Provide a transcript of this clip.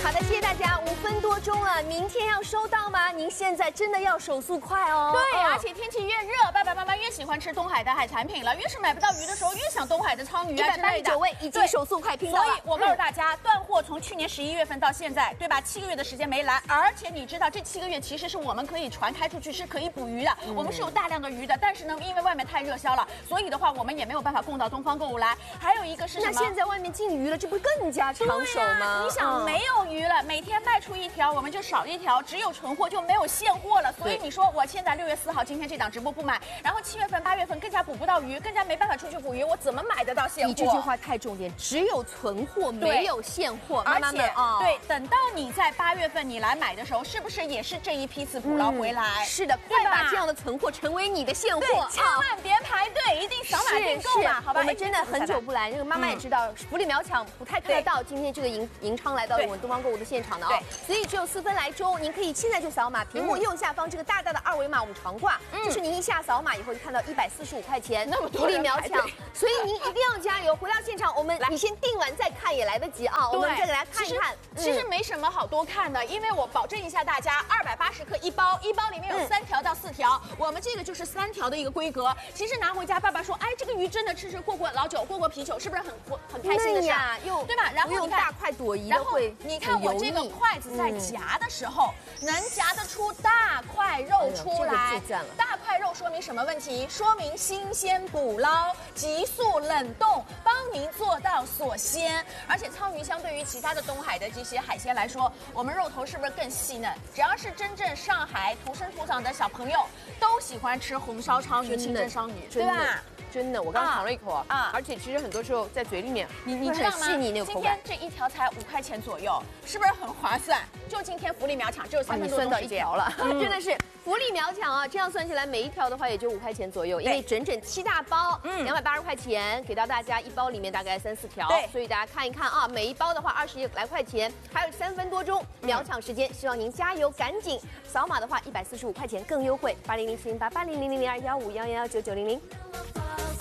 好的，谢谢大家，5分多钟了，明天要收到吗？您现在真的要手速快哦。 对，而且天气越热，爸爸妈妈越喜欢吃东海的海产品了，越是买不到鱼的时候，越想东海的鲳鱼啊之类的。 189位已经手速快拼到了。 所以我告诉大家，断货从去年11月份到现在，对吧？7个月的时间没来，而且你知道这7个月其实是我们可以船开出去是可以捕鱼的，我们是有大量的鱼的，但是呢，因为外面太热销了，所以的话我们也没有办法供到东方购物来。还有一个是什么？ 那现在外面禁渔了，这不是更加抢手吗？ 你想没有鱼了，每天卖出1条，我们就少1条，只有存货就没有现货了。所以你说我现在6月4号今天这档直播不买，然后7月份、8月份更加捕不到鱼，更加没办法出去捕鱼，我怎么买得到现货？ 你这句话太重点，只有存货没有现货， 而且对，等到你在8月份你来买的时候，是不是也是这一批次捕捞回来？ 是的，快把这样的存货成为你的现货， 千万别排队，一定扫码订购嘛，好吧？ 我们真的很久不来，这个妈妈也知道，福利秒抢不太看得到。今天这个银昌来到我们东方购物的现场的啊，所以只有4分来钟，您可以现在就扫码，屏幕右下方这个大大的2维码我们常挂，就是您一下扫码以后就看到145块钱， 那么多福利秒抢，所以您一定要加油。回到现场，我们你先订完再看也来得及啊，我们再给大家看一看。 其实没什么好多看的，因为我保证一下大家，280克一包，一包里面有3条到4条，我们这个就是3条的一个规格。其实拿回家，爸爸说，哎，这个鱼真的吃过老酒，过啤酒，是不是很开心的事呀？又对吧？然后用大快朵颐的会， 你看我这个筷子在夹的时候，能夹得出大块肉出来。大块肉说明什么问题？说明新鲜捕捞、急速冷冻，帮您做到锁鲜。而且鲳鱼相对于其他的东海的这些海鲜来说，我们肉头是不是更细嫩？只要是真正上海土生土长的小朋友，都喜欢吃红烧鲳鱼、清蒸鲳鱼，对吧？ 真的，我刚尝了一口啊，而且其实很多时候在嘴里面，你知道吗？细腻那个口感。 今天这1条才5块钱左右，是不是很划算？就今天福利秒抢，只有3分多钟时间了， 真的是福利秒抢啊！这样算起来，每1条的话也就5块钱左右，因为整整7大包，280块钱给到大家，一包里面大概3、4条，所以大家看一看啊，每1包的话20来块钱，还有3分多钟秒抢时间，希望您加油，赶紧扫码的话145块钱更优惠，80040880000215111990。